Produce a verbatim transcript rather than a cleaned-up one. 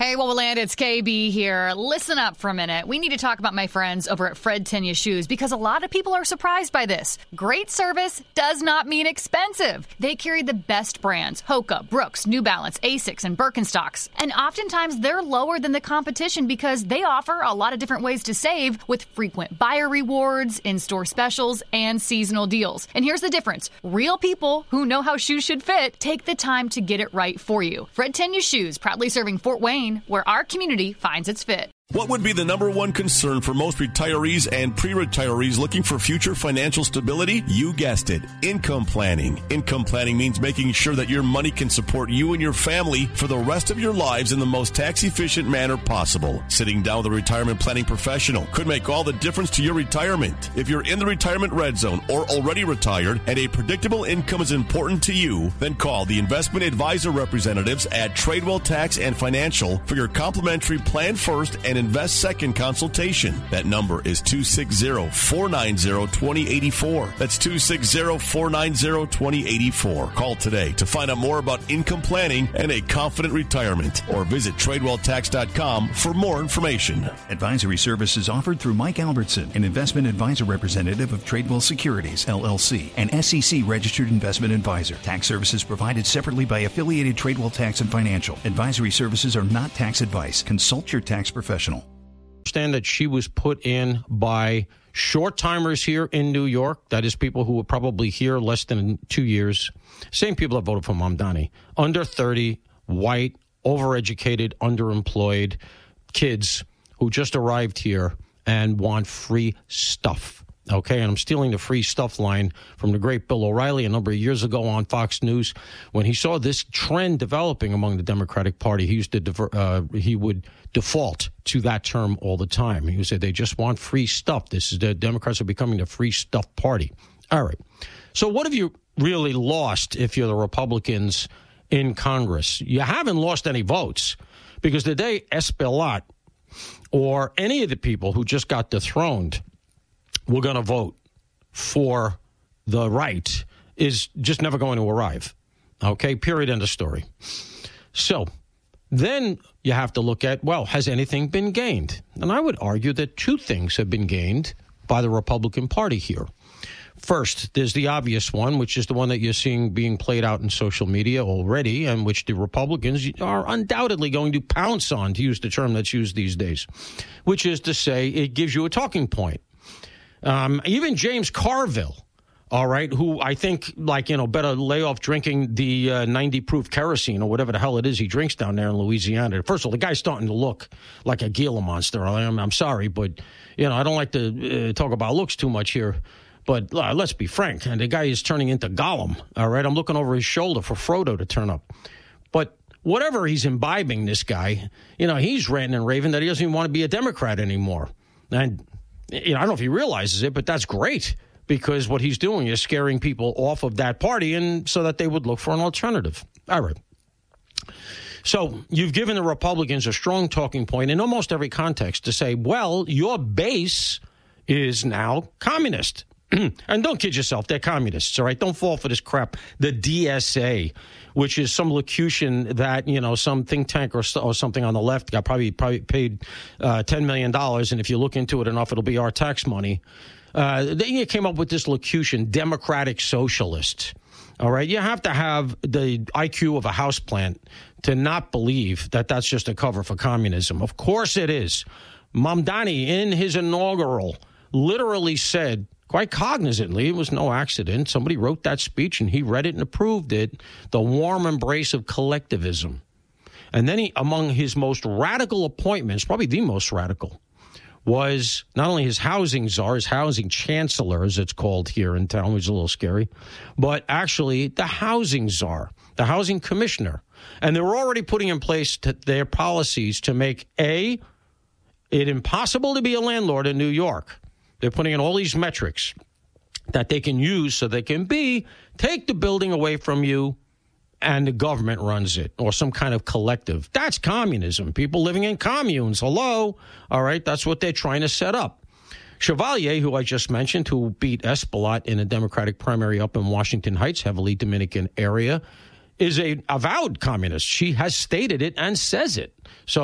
Hey, Woboland, it's K B here. Listen up for a minute. We need to talk about my friends over at Fred Tenya Shoes because a lot of people are surprised by this. Great service does not mean expensive. They carry the best brands, Hoka, Brooks, New Balance, Asics, and Birkenstocks. And oftentimes they're lower than the competition because they offer a lot of different ways to save with frequent buyer rewards, in-store specials, and seasonal deals. And here's the difference. Real people who know how shoes should fit take the time to get it right for you. Fred Tenya Shoes, proudly serving Fort Wayne, where our community finds its fit. What would be the number one concern for most retirees and pre-retirees looking for future financial stability? You guessed it, income planning. Income planning means making sure that your money can support you and your family for the rest of your lives in the most tax-efficient manner possible. Sitting down with a retirement planning professional could make all the difference to your retirement. If you're in the retirement red zone or already retired and a predictable income is important to you, then call the investment advisor representatives at Tradewell Tax and Financial for your complimentary Plan First and Invest Second consultation. That number is two six zero, four nine zero, two zero eight four. That's two six zero, four nine zero, two zero eight four. Call today to find out more about income planning and a confident retirement, or visit Tradewell Tax dot com for more information. Advisory services offered through Mike Albertson, an investment advisor representative of Tradewell Securities, L L C, an S E C-registered investment advisor. Tax services provided separately by affiliated Tradewell Tax and Financial. Advisory services are not tax advice. Consult your tax professional. Understand that she was put in by short-timers here in New York. That is people who were probably here less than two years. Same people that voted for Mamdani. Under thirty, white, overeducated, underemployed kids who just arrived here and want free stuff. Okay, and I'm stealing the free stuff line from the great Bill O'Reilly a number of years ago on Fox News. When he saw this trend developing among the Democratic Party, he used to diver, uh, he would default to that term all the time. He would say they just want free stuff. This is the Democrats are becoming the free stuff party. All right. So what have you really lost if you're the Republicans in Congress? You haven't lost any votes because the day Espaillat or any of the people who just got dethroned we're going to vote for the right is just never going to arrive. Okay, period, end of story. So then you have to look at, well, has anything been gained? And I would argue that two things have been gained by the Republican Party here. First, there's the obvious one, which is the one that you're seeing being played out in social media already, and which the Republicans are undoubtedly going to pounce on, to use the term that's used these days, which is to say it gives you a talking point. Um, even James Carville, all right, who I think, like, you know, better lay off drinking the uh, ninety proof kerosene or whatever the hell it is he drinks down there in Louisiana. First of all, the guy's starting to look like a Gila monster. I'm, I'm sorry, but, you know, I don't like to uh, talk about looks too much here. But uh, let's be frank, and the guy is turning into Gollum, all right? I'm looking over his shoulder for Frodo to turn up. But whatever he's imbibing, this guy, you know, he's ranting and raving that he doesn't even want to be a Democrat anymore. And you know, I don't know if he realizes it, but that's great because what he's doing is scaring people off of that party and so that they would look for an alternative. All right. So you've given the Republicans a strong talking point in almost every context to say, well, your base is now communist. And don't kid yourself, they're communists, all right? Don't fall for this crap. The D S A, which is some locution that, you know, some think tank or, or something on the left got probably, probably paid uh, ten million dollars, and if you look into it enough, it'll be our tax money. Uh, they came up with this locution, democratic socialist, all right? You have to have the I Q of a houseplant to not believe that that's just a cover for communism. Of course it is. Mamdani, in his inaugural, literally said, quite cognizantly, it was no accident. Somebody wrote that speech and he read it and approved it. The warm embrace of collectivism. And then he, among his most radical appointments, probably the most radical, was not only his housing czar, his housing chancellor, as it's called here in town, which is a little scary, but actually the housing czar, the housing commissioner. And they were already putting in place to, their policies to make, A, it impossible to be a landlord in New York. They're putting in all these metrics that they can use so they can, B, take the building away from you and the government runs it, or some kind of collective. That's communism. People living in communes. Hello? All right, that's what they're trying to set up. Chevalier, who I just mentioned, who beat Espaillat in a Democratic primary up in Washington Heights, heavily Dominican area, is a avowed communist. She has stated it and says it. So